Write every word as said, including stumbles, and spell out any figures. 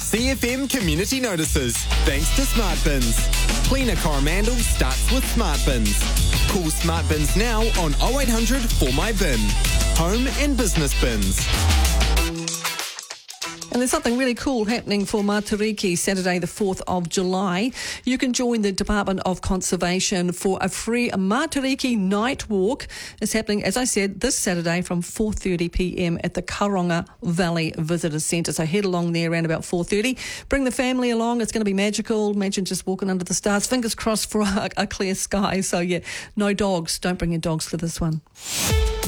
C F M community notices, thanks to Smart Bins. Cleaner Coromandel starts with Smart Bins. Call Smart Bins now on oh eight hundred four my bin. Home and business bins. And there's something really cool happening for Matariki Saturday the fourth of July. You can join the Department of Conservation for a free Matariki night walk. It's happening, as I said, this Saturday from four thirty p m at the Karonga Valley Visitor Centre. So head along there around about four thirty. Bring the family along. It's going to be magical. Imagine just walking under the stars. Fingers crossed for a, a clear sky. So yeah, no dogs. Don't bring your dogs for this one.